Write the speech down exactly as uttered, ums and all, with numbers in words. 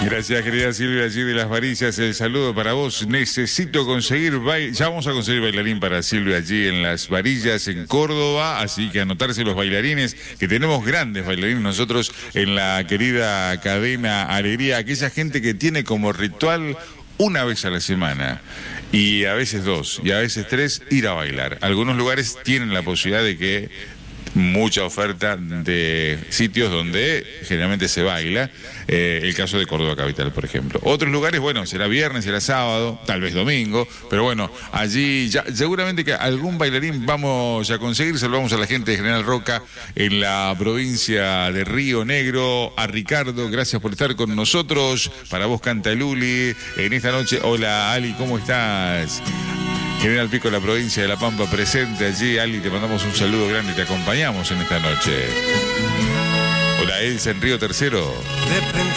Gracias, querida Silvia, allí de Las Varillas. El saludo para vos. Necesito conseguir bail... Ya vamos a conseguir bailarín para Silvia allí en Las Varillas, en Córdoba. Así que anotarse los bailarines, que tenemos grandes bailarines nosotros en la querida cadena Alegría. Aquella gente que tiene como ritual una vez a la semana, y a veces dos, y a veces tres, ir a bailar. Algunos lugares tienen la posibilidad de que mucha oferta de sitios donde generalmente se baila, eh, el caso de Córdoba Capital, por ejemplo. Otros lugares, bueno, será viernes, será sábado, tal vez domingo, pero bueno, allí ya seguramente que algún bailarín vamos a conseguir. Saludamos a la gente de General Roca en la provincia de Río Negro. A Ricardo, gracias por estar con nosotros. Para vos canta Luli en esta noche. Hola Ali, ¿cómo estás? General Pico, la provincia de La Pampa, presente allí. Ali, te mandamos un saludo grande y te acompañamos en esta noche. Hola, Elsa en Río Tercero.